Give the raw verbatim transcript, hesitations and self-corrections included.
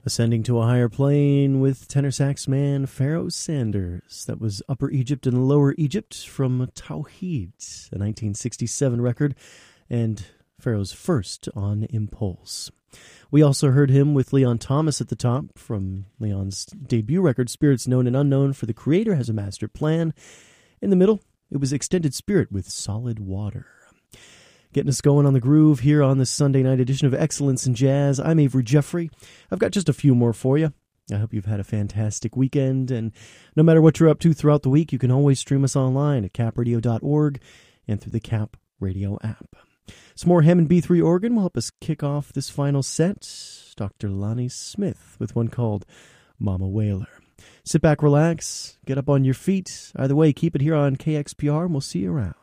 Ascending to a Higher Plane with tenor sax man Pharoah Sanders. That was Upper Egypt and Lower Egypt from Tawheed, a nineteen sixty-seven record, and Pharoah's first on Impulse. We also heard him with Leon Thomas at the top from Leon's debut record, Spirits Known and Unknown, for the Creator Has a Master Plan. In the middle, it was Extended Spirit with Solid Water. Getting us going on the groove here on this Sunday night edition of Excellence in Jazz. I'm Avery Jeffrey. I've got just a few more for you. I hope you've had a fantastic weekend, and no matter what you're up to throughout the week, you can always stream us online at cap radio dot org and through the Cap Radio app. Some more Hammond B three organ will help us kick off this final set. Doctor Lonnie Smith with one called Mama Whaler. Sit back, relax, get up on your feet. Either way, keep it here on K X P R, and we'll see you around.